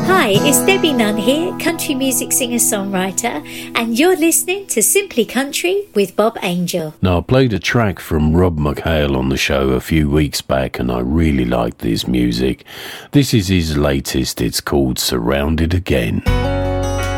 Hi, it's Debbie Nunn here, country music singer-songwriter, and you're listening to Simply Country with Bob Angel. Now, I played a track from Rob McHale on the show a few weeks back, and I really liked this music. This is his latest. It's called Surrounded Again.